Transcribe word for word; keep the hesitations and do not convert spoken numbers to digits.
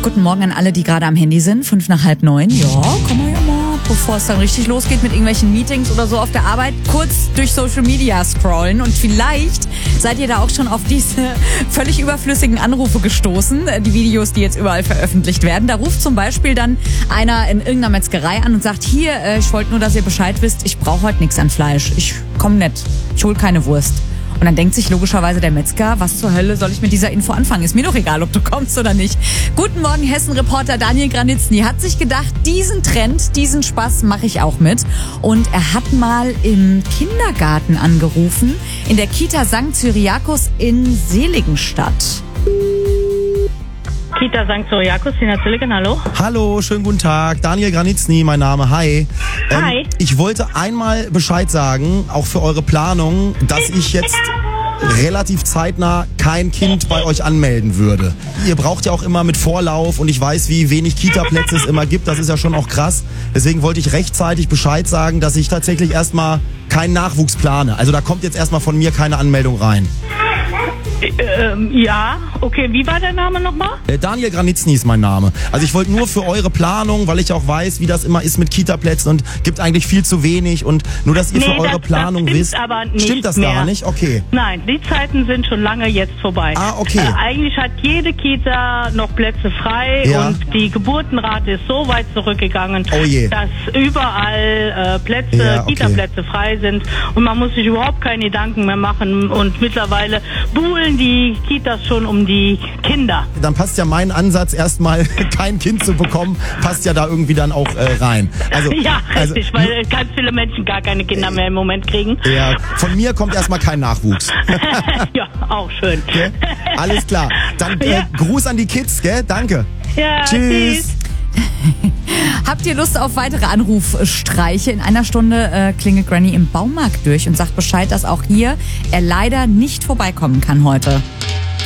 Guten Morgen an alle, die gerade am Handy sind. Fünf nach halb neun. Ja, komm mal ja mal, bevor es dann richtig losgeht mit irgendwelchen Meetings oder so auf der Arbeit, kurz durch Social Media scrollen. Und vielleicht seid ihr da auch schon auf diese völlig überflüssigen Anrufe gestoßen. Die Videos, die jetzt überall veröffentlicht werden. Da ruft zum Beispiel dann einer in irgendeiner Metzgerei an und sagt, hier, äh, ich wollte nur, dass ihr Bescheid wisst, ich brauche heute nichts an Fleisch. Ich komm nicht. Ich hol keine Wurst. Und dann denkt sich logischerweise der Metzger, was zur Hölle soll ich mit dieser Info anfangen? Ist mir doch egal, ob du kommst oder nicht. Guten Morgen, Hessen-Reporter Daniel Granitzny hat sich gedacht, diesen Trend, diesen Spaß mache ich auch mit. Und er hat mal im Kindergarten angerufen, in der Kita Sankt Cyriakus in Seligenstadt. Kita Sankt Cyriakus, Tina Zilligan, hallo. Hallo, schönen guten Tag. Daniel Granitzny, mein Name. Hi. Ähm, Hi. Ich wollte einmal Bescheid sagen, auch für eure Planung, dass ich jetzt relativ zeitnah kein Kind bei euch anmelden würde. Ihr braucht ja auch immer mit Vorlauf und ich weiß, wie wenig Kita-Plätze es immer gibt. Das ist ja schon auch krass. Deswegen wollte ich rechtzeitig Bescheid sagen, dass ich tatsächlich erstmal keinen Nachwuchs plane. Also da kommt jetzt erstmal von mir keine Anmeldung rein. Ähm, ja, okay, wie war der Name nochmal? Äh, Daniel Granitzny ist mein Name. Also ich wollte nur für eure Planung, weil ich auch weiß, wie das immer ist mit Kita-Plätzen und gibt eigentlich viel zu wenig und nur, dass ihr Nee, für eure das- Planung das stimmt wisst. aber nicht Stimmt das mehr. gar nicht? Okay. Nein, die Zeiten sind schon lange jetzt vorbei. Ah, okay. Äh, eigentlich hat jede Kita noch Plätze frei Ja. und die Geburtenrate ist so weit zurückgegangen, Oh je. dass überall äh, Plätze, Ja, okay. Kita-Plätze frei sind und man muss sich überhaupt keine Gedanken mehr machen und mittlerweile buhlen die Kitas schon um die Kinder. Dann passt ja mein Ansatz, erstmal kein Kind zu bekommen, passt ja da irgendwie dann auch äh, rein. Also, ja, also, richtig, weil äh, ganz viele Menschen gar keine Kinder mehr im Moment kriegen. ja, von mir kommt erstmal kein Nachwuchs. Ja, auch schön. Gell? Alles klar. Dann äh, Ja. Gruß an die Kids, gell? Danke. Ja, Tschüss. Habt ihr Lust auf weitere Anrufstreiche? In einer Stunde äh, klingelt Granny im Baumarkt durch und sagt Bescheid, dass auch hier er leider nicht vorbeikommen kann heute.